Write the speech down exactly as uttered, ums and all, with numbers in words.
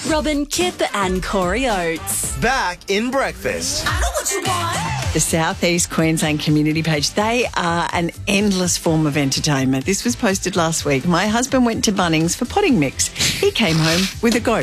Robin, Kip and Corey Oates. Back in breakfast. I know what you want. The South East Queensland community page, they are an endless form of entertainment. This was posted last week. My husband went to Bunnings for potting mix. He came home with a goat.